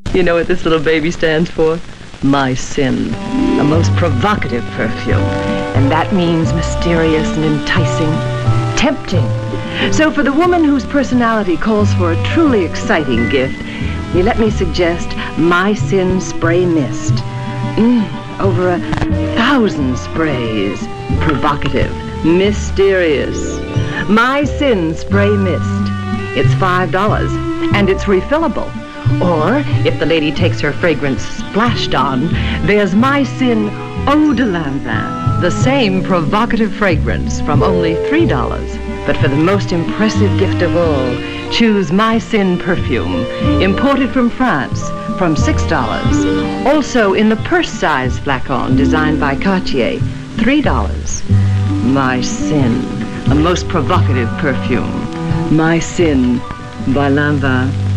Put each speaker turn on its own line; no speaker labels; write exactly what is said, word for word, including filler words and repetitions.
You know what this little baby stands for? My Sin, a most provocative perfume. And that means mysterious and enticing, tempting. So for the woman whose personality calls for a truly exciting gift, you let me suggest My Sin Spray Mist. Mm, over a thousand sprays. Provocative, mysterious. My Sin Spray Mist. It's five dollars, and it's refillable. Or, if the lady takes her fragrance splashed on, there's My Sin Eau de Lanvin, the same provocative fragrance from only three dollars. But for the most impressive gift of all, choose My Sin perfume, imported from France, from six dollars. Also in the purse-size flacon designed by Cartier, three dollars. My Sin, a most provocative perfume. My Sin by Lanvin.